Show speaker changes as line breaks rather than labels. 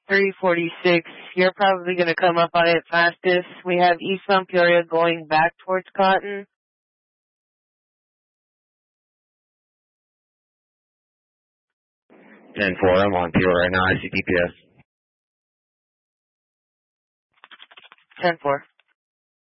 346. You're probably going to come up on it fastest. We have eastbound Peoria going back towards Cotton.
10-4, I'm on Peoria right now. I see DPS.
10-4.